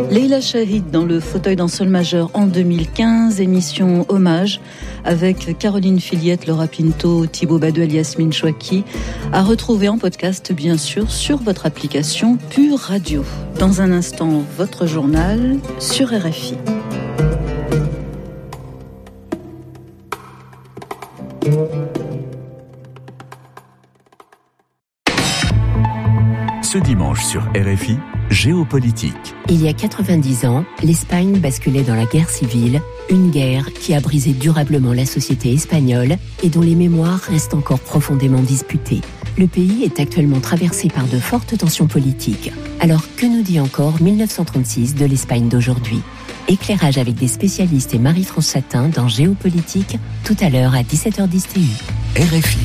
Leila Chahid dans le fauteuil d'un sol majeur en 2015, émission hommage avec Caroline Filiette, Laura Pinto, Thibaut Baduel, Yasmine Chouaki, à retrouver en podcast bien sûr sur votre application Pure Radio. Dans un instant, votre journal sur RFI. Ce dimanche sur RFI, Géopolitique. Il y a 90 ans, l'Espagne basculait dans la guerre civile, une guerre qui a brisé durablement la société espagnole et dont les mémoires restent encore profondément disputées. Le pays est actuellement traversé par de fortes tensions politiques. Alors que nous dit encore 1936 de l'Espagne d'aujourd'hui ? Éclairage avec des spécialistes et Marie-France Chatin dans Géopolitique, tout à l'heure à 17h10 TU. RFI.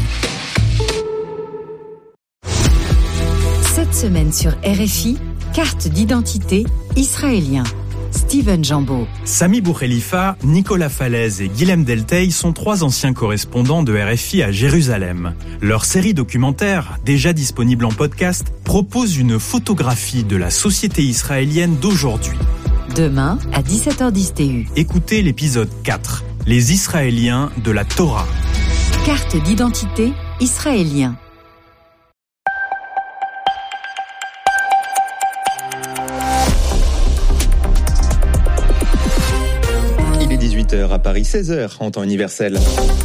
Cette semaine sur RFI, carte d'identité israélien. Steven Jambeau. Sami Boukhelifa, Nicolas Falaise et Guilhem Delteil sont 3 anciens correspondants de RFI à Jérusalem. Leur série documentaire, déjà disponible en podcast, propose une photographie de la société israélienne d'aujourd'hui. Demain, à 17h10 TU. Écoutez l'épisode 4, Les Israéliens de la Torah. Carte d'identité israélien. Il est 18h à Paris, 16h en temps universel.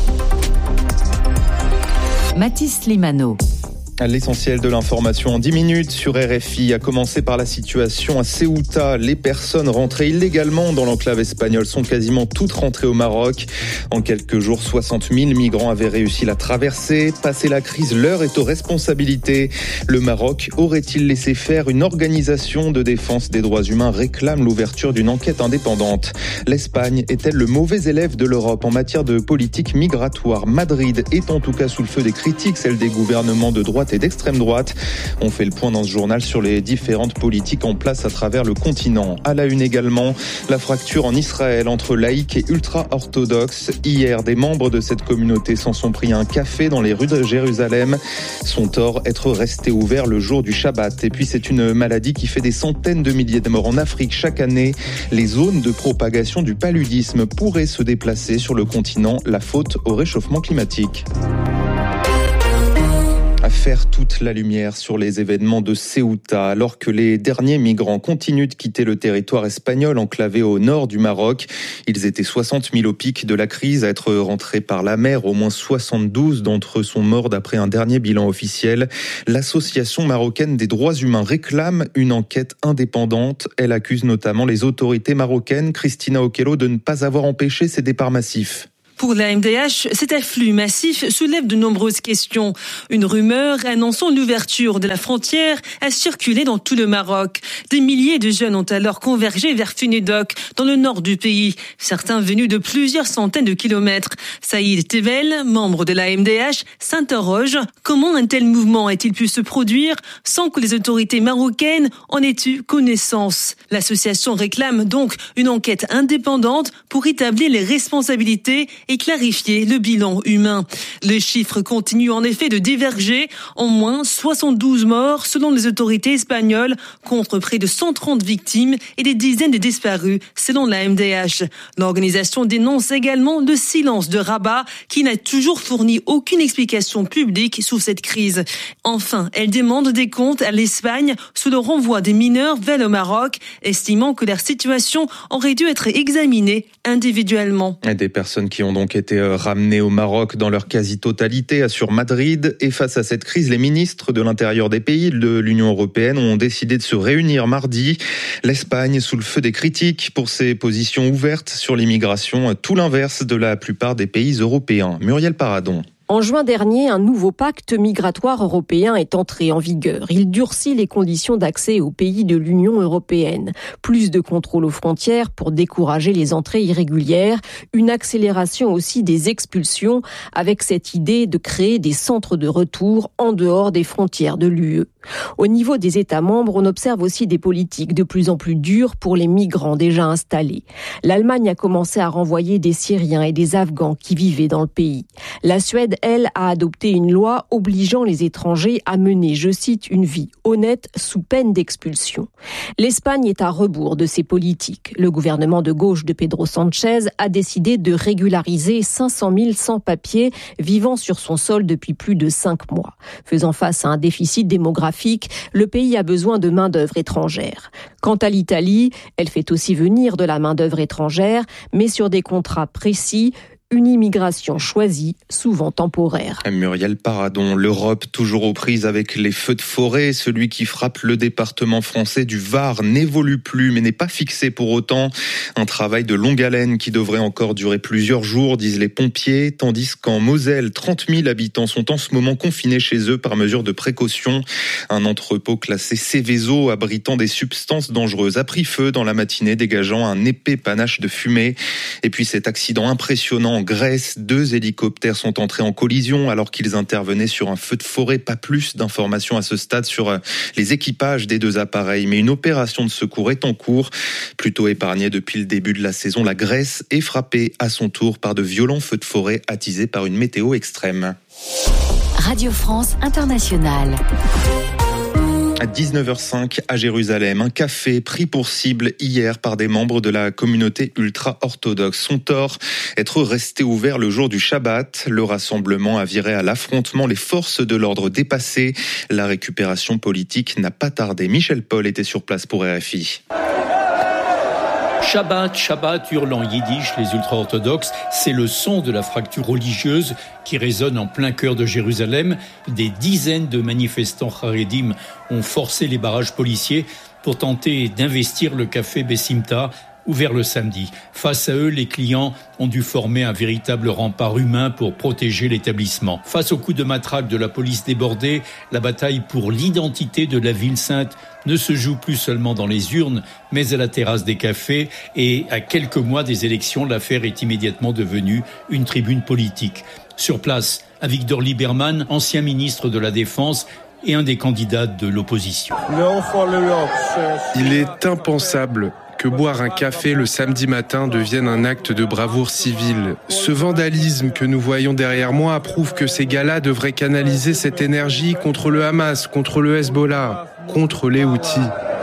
Mathis Limano. L'essentiel de l'information en 10 minutes sur RFI, a commencé par la situation à Ceuta. Les personnes rentrées illégalement dans l'enclave espagnole sont quasiment toutes rentrées au Maroc. En quelques jours, 60 000 migrants avaient réussi la traversée. Passé la crise, l'heure est aux responsabilités. Le Maroc aurait-il laissé faire? Une organisation de défense des droits humains réclame l'ouverture d'une enquête indépendante. L'Espagne est-elle le mauvais élève de l'Europe en matière de politique migratoire? Madrid est en tout cas sous le feu des critiques, celle des gouvernements de droite et d'extrême droite. On fait le point dans ce journal sur les différentes politiques en place à travers le continent. À la une également, la fracture en Israël entre laïcs et ultra-orthodoxes. Hier, des membres de cette communauté s'en sont pris à un café dans les rues de Jérusalem. Son tort, être resté ouvert le jour du Shabbat. Et puis c'est une maladie qui fait des centaines de milliers de morts en Afrique chaque année. Les zones de propagation du paludisme pourraient se déplacer sur le continent, la faute au réchauffement climatique. À faire toute la lumière sur les événements de Ceuta, alors que les derniers migrants continuent de quitter le territoire espagnol enclavé au nord du Maroc. Ils étaient 60 000 au pic de la crise à être rentrés par la mer. Au moins 72 d'entre eux sont morts d'après un dernier bilan officiel. L'Association marocaine des droits humains réclame une enquête indépendante. Elle accuse notamment les autorités marocaines, Cristina Okello, de ne pas avoir empêché ces départs massifs. Pour la MDH, cet afflux massif soulève de nombreuses questions. Une rumeur annonçant l'ouverture de la frontière a circulé dans tout le Maroc. Des milliers de jeunes ont alors convergé vers Funedok, dans le nord du pays, certains venus de plusieurs centaines de kilomètres. Saïd Tevel, membre de la MDH, s'interroge comment un tel mouvement a-t-il pu se produire sans que les autorités marocaines en aient eu connaissance. L'association réclame donc une enquête indépendante pour établir les responsabilités et clarifier le bilan humain. Les chiffres continuent en effet de diverger. En moins 72 morts selon les autorités espagnoles, contre près de 130 victimes et des dizaines de disparus selon la MDH. L'organisation dénonce également le silence de Rabat qui n'a toujours fourni aucune explication publique sur cette crise. Enfin, elle demande des comptes à l'Espagne sous le renvoi des mineurs vers le Maroc, estimant que leur situation aurait dû être examinée individuellement. Des personnes qui ont donc été ramenées au Maroc dans leur quasi-totalité, assure Madrid. Et face à cette crise, les ministres de l'intérieur des pays de l'Union européenne ont décidé de se réunir mardi. L'Espagne sous le feu des critiques pour ses positions ouvertes sur l'immigration, tout l'inverse de la plupart des pays européens. Muriel Paradon. En juin dernier, un nouveau pacte migratoire européen est entré en vigueur. Il durcit les conditions d'accès aux pays de l'Union européenne. Plus de contrôles aux frontières pour décourager les entrées irrégulières. Une accélération aussi des expulsions avec cette idée de créer des centres de retour en dehors des frontières de l'UE. Au niveau des États membres, on observe aussi des politiques de plus en plus dures pour les migrants déjà installés. L'Allemagne a commencé à renvoyer des Syriens et des Afghans qui vivaient dans le pays. La Suède, elle, a adopté une loi obligeant les étrangers à mener, je cite, une vie honnête sous peine d'expulsion. L'Espagne est à rebours de ces politiques. Le gouvernement de gauche de Pedro Sánchez a décidé de régulariser 500 000 sans-papiers vivant sur son sol depuis plus de 5 mois. Faisant face à un déficit démographique, le pays a besoin de main-d'œuvre étrangère. Quant à l'Italie, elle fait aussi venir de la main-d'œuvre étrangère, mais sur des contrats précis, une immigration choisie, souvent temporaire. Muriel Paradon, l'Europe toujours aux prises avec les feux de forêt. Celui qui frappe le département français du Var n'évolue plus, mais n'est pas fixé pour autant. Un travail de longue haleine qui devrait encore durer plusieurs jours, disent les pompiers, tandis qu'en Moselle, 30 000 habitants sont en ce moment confinés chez eux par mesure de précaution. Un entrepôt classé Céveso, abritant des substances dangereuses, a pris feu dans la matinée, dégageant un épais panache de fumée. Et puis cet accident impressionnant en Grèce, 2 hélicoptères sont entrés en collision alors qu'ils intervenaient sur un feu de forêt. Pas plus d'informations à ce stade sur les équipages des 2 appareils, mais une opération de secours est en cours. Plutôt épargnée depuis le début de la saison, la Grèce est frappée à son tour par de violents feux de forêt attisés par une météo extrême. Radio France Internationale. À 19h05 à Jérusalem, un café pris pour cible hier par des membres de la communauté ultra-orthodoxe. Son tort, être resté ouvert le jour du Shabbat. Le rassemblement a viré à l'affrontement, les forces de l'ordre dépassées. La récupération politique n'a pas tardé. Michel Paul était sur place pour RFI. Shabbat, Shabbat, hurlent en yiddish les ultra-orthodoxes. C'est le son de la fracture religieuse qui résonne en plein cœur de Jérusalem. Des dizaines de manifestants haredim ont forcé les barrages policiers pour tenter d'investir le café Bessimta, ouvert le samedi. Face à eux, les clients ont dû former un véritable rempart humain pour protéger l'établissement. Face au coup de matraque de la police débordée, la bataille pour l'identité de la ville sainte ne se joue plus seulement dans les urnes, mais à la terrasse des cafés. Et à quelques mois des élections, l'affaire est immédiatement devenue une tribune politique. Sur place, Avigdor Lieberman, ancien ministre de la Défense, et un des candidats de l'opposition. Il est impensable que boire un café le samedi matin devienne un acte de bravoure civile. Ce vandalisme que nous voyons derrière moi prouve que ces gars-là devraient canaliser cette énergie contre le Hamas, contre le Hezbollah, contre les Houthis.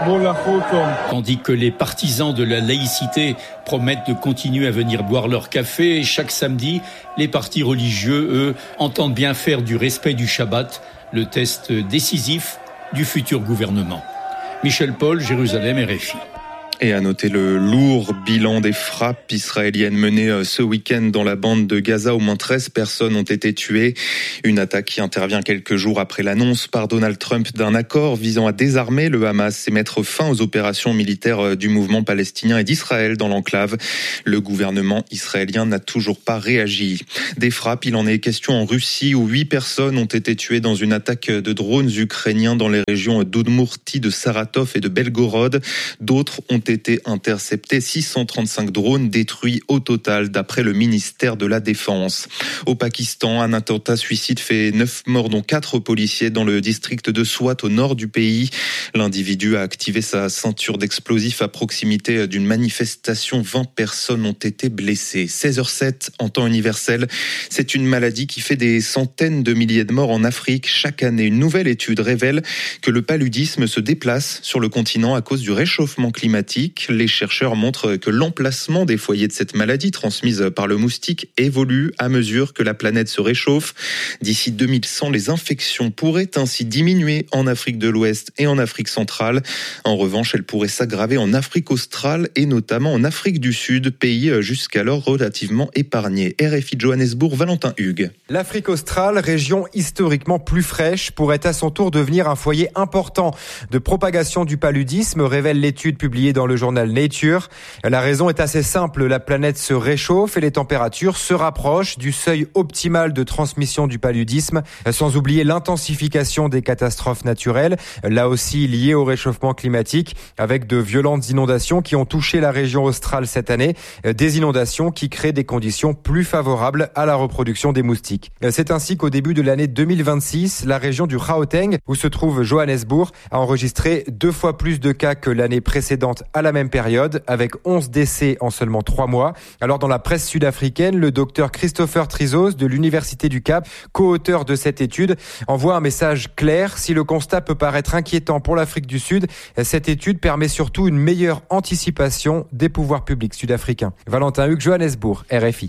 Tandis que les partisans de la laïcité promettent de continuer à venir boire leur café, chaque samedi, les partis religieux, eux, entendent bien faire du respect du Shabbat le test décisif du futur gouvernement. Michel Paul, Jérusalem, RFI. Et à noter le lourd bilan des frappes israéliennes menées ce week-end dans la bande de Gaza. Au moins 13 personnes ont été tuées. Une attaque qui intervient quelques jours après l'annonce par Donald Trump d'un accord visant à désarmer le Hamas et mettre fin aux opérations militaires du mouvement palestinien et d'Israël dans l'enclave. Le gouvernement israélien n'a toujours pas réagi. Des frappes, il en est question en Russie où 8 personnes ont été tuées dans une attaque de drones ukrainiens dans les régions d'Udmurtie, de Saratov et de Belgorod. D'autres ont été interceptés, 635 drones détruits au total d'après le ministère de la Défense. Au Pakistan, un attentat suicide fait 9 morts dont 4 policiers dans le district de Swat au nord du pays. L'individu a activé sa ceinture d'explosifs à proximité d'une manifestation. 20 personnes ont été blessées. 16h07 en temps universel. C'est une maladie qui fait des centaines de milliers de morts en Afrique chaque année. Une nouvelle étude révèle que le paludisme se déplace sur le continent à cause du réchauffement climatique. Les chercheurs montrent que l'emplacement des foyers de cette maladie transmise par le moustique évolue à mesure que la planète se réchauffe. D'ici 2100, les infections pourraient ainsi diminuer en Afrique de l'Ouest et en Afrique centrale. En revanche, elles pourraient s'aggraver en Afrique australe et notamment en Afrique du Sud, pays jusqu'alors relativement épargné. RFI Johannesburg, Valentin Hugues. L'Afrique australe, région historiquement plus fraîche, pourrait à son tour devenir un foyer important de propagation du paludisme, révèle l'étude publiée dans dans le journal Nature. La raison est assez simple, la planète se réchauffe et les températures se rapprochent du seuil optimal de transmission du paludisme, sans oublier l'intensification des catastrophes naturelles, là aussi liées au réchauffement climatique, avec de violentes inondations qui ont touché la région australe cette année, des inondations qui créent des conditions plus favorables à la reproduction des moustiques. C'est ainsi qu'au début de l'année 2026, la région du Gauteng, où se trouve Johannesburg, a enregistré 2 fois plus de cas que l'année précédente à la même période, avec 11 décès en seulement 3 mois. Alors dans la presse sud-africaine, le docteur Christopher Trizos de l'Université du Cap, co-auteur de cette étude, envoie un message clair. Si le constat peut paraître inquiétant pour l'Afrique du Sud, cette étude permet surtout une meilleure anticipation des pouvoirs publics sud-africains. Valentin Hugues, Johannesburg, RFI.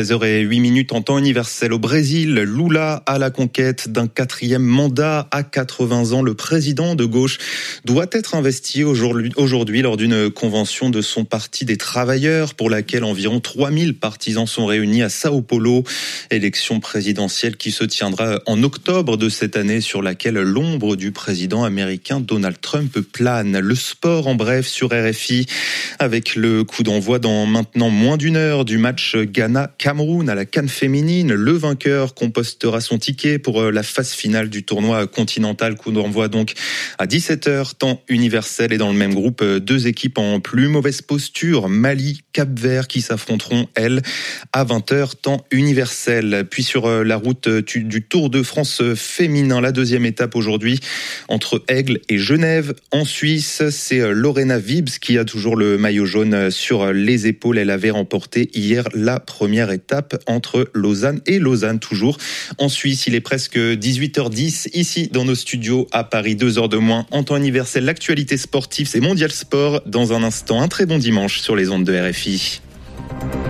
16h08 en temps universel au Brésil. Lula à la conquête d'un 4e mandat à 80 ans. Le président de gauche doit être investi aujourd'hui lors d'une convention de son parti des travailleurs pour laquelle environ 3000 partisans sont réunis à Sao Paulo. Élection présidentielle qui se tiendra en octobre de cette année, sur laquelle l'ombre du président américain Donald Trump plane. Le sport en bref sur RFI, avec le coup d'envoi dans maintenant moins d'une heure du match Ghana-Cameroun à la CAN féminine. Le vainqueur compostera son ticket pour la phase finale du tournoi continental. Coup d'envoi donc à 17h, temps universel. Et dans le même groupe, 2 équipes en plus mauvaise posture, Mali, Cap-Vert, qui s'affronteront, elles, à 20h, temps universel. Puis sur la route du Tour de France féminin, la 2e étape aujourd'hui entre Aigle et Genève en Suisse. C'est Lorena Wibbs qui a toujours le maillot jaune sur les épaules. Elle avait remporté hier la première étape entre Lausanne et Lausanne, toujours en Suisse. Il est presque 18h10 ici dans nos studios à Paris, 2 heures de moins en temps universel. L'actualité sportive, c'est Mondial Sport dans un instant. Un très bon dimanche sur les ondes de RFI.